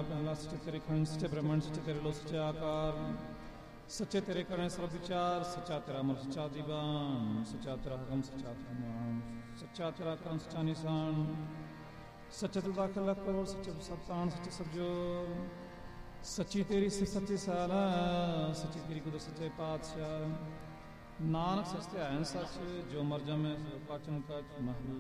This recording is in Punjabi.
ਪਹਿਲਾ ਸੱਚੇ ਤੇਰੇ ਖੰਡ, ਸੱਚੇ ਬ੍ਰਹਮੰਡ, ਸੱਚੇ ਤੇਰੇ ਲੋ, ਸੱਚੇ ਆਕਾਰ, ਸੱਚੇ ਤੇਰੇ ਕਰਨੇ ਸਰਬ ਵਿਚਾਰ, ਸੱਚਾ ਤੇਰਾ ਅਮਰ, ਸੱਚਾ ਜੀਵਨ, ਸੱਚਾ ਤੇਰਾ ਹੁਕਮ, ਸੱਚਾ ਤੇਰਾ ਨਾਮ, ਸੱਚਾ ਤੇਰਾ ਕਰਮ, ਸੱਚਾ ਨਿਸ਼ਾਨ, ਸੱਚੇ ਤੇਰਾ ਦਾਖਲਾ ਕਰੋ, ਸੱਚੇ ਸਤਾਨ, ਸੱਚੇ ਸਤਜੋਰ, ਸੱਚੀ ਤੇਰੀ ਸੱਚੀ ਸਾਲਾ, ਸੱਚੀ ਤੇਰੀ ਕੁਦਰਤ, ਸੱਚੇ ਪਾਤਸ਼ਾਹ, ਨਾਨਕ ਸੱਚ ਧਿਆਨ ਸੱਚ, ਜੋ ਮਰ ਜਾਵੇ ਸੋ ਕਾਚਨ ਕਾਚ। ਮਹੱਲਾ